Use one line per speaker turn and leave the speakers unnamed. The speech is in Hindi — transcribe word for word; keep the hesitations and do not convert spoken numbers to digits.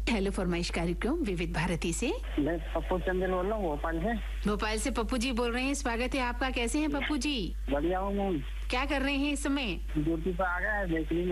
हेलो फरमाइश कार्यक्रम विविध भारती से।
मैं पप्पू चंदन बोल रहा हूँ भोपाल से।
भोपाल से पप्पू जी बोल रहे हैं, स्वागत है आपका। कैसे हैं पप्पू जी?
बढ़िया हूँ।
क्या कर रहे हैं इस समय?
ड्यूटी पर आ गया है, बेकरी में